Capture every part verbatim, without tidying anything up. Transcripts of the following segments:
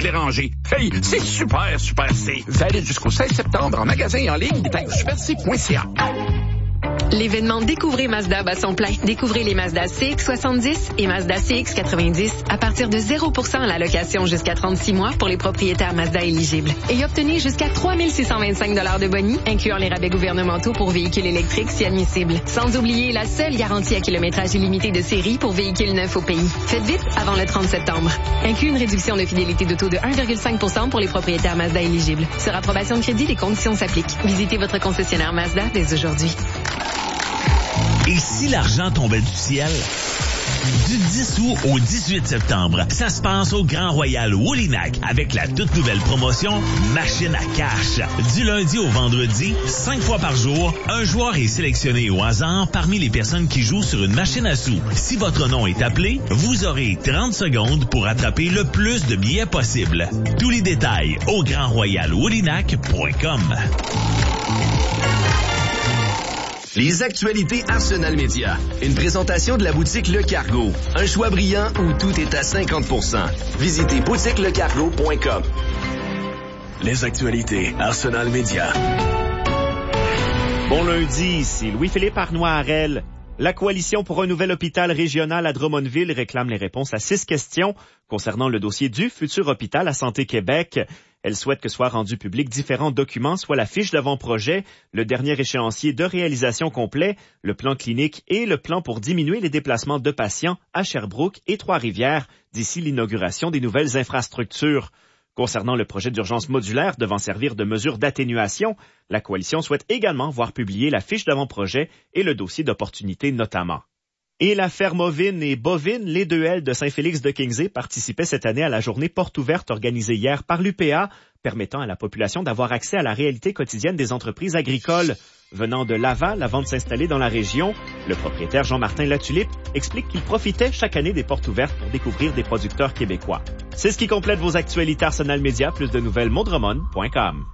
Cléranger. Hey, c'est super, super C. Valide jusqu'au seize septembre en magasin et en ligne. Détail au super c point c a. L'événement Découvrez Mazda bat son plein. Découvrez les Mazda C X soixante-dix et Mazda C X quatre-vingt-dix à partir de zéro pour cent à la location jusqu'à trente-six mois pour les propriétaires Mazda éligibles. Et obtenez jusqu'à trois mille six cent vingt-cinq dollars de boni, incluant les rabais gouvernementaux pour véhicules électriques si admissibles. Sans oublier la seule garantie à kilométrage illimité de série pour véhicules neufs au pays. Faites vite avant le trente septembre. Inclut une réduction de fidélité d'auto de un virgule cinq pour cent pour les propriétaires Mazda éligibles. Sur approbation de crédit, les conditions s'appliquent. Visitez votre concessionnaire Mazda dès aujourd'hui. Et si l'argent tombait du ciel? Du dix août au dix-huit septembre, ça se passe au Grand Royal Woolinac avec la toute nouvelle promotion Machine à cash. Du lundi au vendredi, cinq fois par jour, un joueur est sélectionné au hasard parmi les personnes qui jouent sur une machine à sous. Si votre nom est appelé, vous aurez trente secondes pour attraper le plus de billets possible. Tous les détails au grand royal woolinac point com. Les actualités Arsenal Média. Une présentation de la boutique Le Cargo. Un choix brillant où tout est à cinquante pour cent. Visitez boutique le cargo point com. Les actualités Arsenal Média. Bon lundi, ici Louis-Philippe Arnois-Harel. La Coalition pour un nouvel hôpital régional à Drummondville réclame les réponses à six questions concernant le dossier du futur hôpital à Santé Québec. Elle souhaite que soient rendus publics différents documents, soit la fiche d'avant-projet, le dernier échéancier de réalisation complet, le plan clinique et le plan pour diminuer les déplacements de patients à Sherbrooke et Trois-Rivières d'ici l'inauguration des nouvelles infrastructures. Concernant le projet d'urgence modulaire devant servir de mesure d'atténuation, la coalition souhaite également voir publier la fiche d'avant-projet et le dossier d'opportunité notamment. Et la ferme ovine et bovine, les deux L de Saint-Félix-de-Kingsey, participaient cette année à la journée porte ouverte organisée hier par l'U P A, permettant à la population d'avoir accès à la réalité quotidienne des entreprises agricoles. Venant de Laval avant de s'installer dans la région, le propriétaire Jean-Martin Latulippe explique qu'il profitait chaque année des portes ouvertes pour découvrir des producteurs québécois. C'est ce qui complète vos actualités Arsenal Média. Plus de nouvelles, mondremon point com.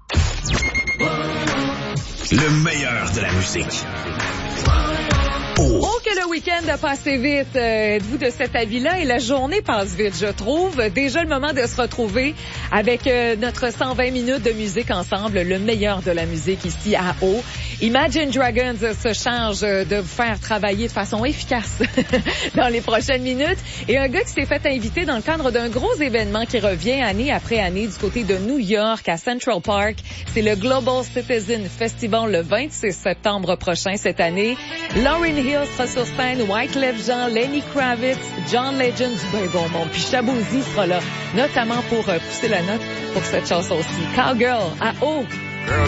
Le meilleur de la musique. Oh. oh, que le week-end a passé vite. Euh, êtes-vous de cet avis-là? Et la journée passe vite, je trouve. Déjà le moment de se retrouver avec euh, notre cent vingt minutes de musique ensemble, le meilleur de la musique ici à O. Imagine Dragons se charge de vous faire travailler de façon efficace dans les prochaines minutes. Et un gars qui s'est fait inviter dans le cadre d'un gros événement qui revient année après année du côté de New York à Central Park. C'est le Global Citizen Festival le vingt-six septembre prochain cette année. Lauryn Hill sera sur scène, Wyclef Jean, Lenny Kravitz, John Legend du ben bon monde. Puis Shabozy sera là, notamment pour euh, pousser la note pour cette chanson-ci. Cowgirl à O.